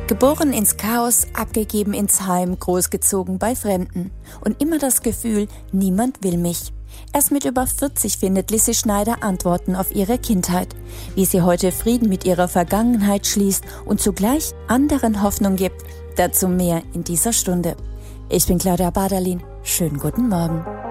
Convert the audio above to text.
Geboren ins Chaos, abgegeben ins Heim, großgezogen bei Fremden. Und immer das Gefühl, niemand will mich. Erst mit über 40 findet Lissy Schneider Antworten auf ihre Kindheit. Wie sie heute Frieden mit ihrer Vergangenheit schließt und zugleich anderen Hoffnung gibt. Dazu mehr in dieser Stunde. Ich bin Claudia Baderlin. Schönen guten Morgen.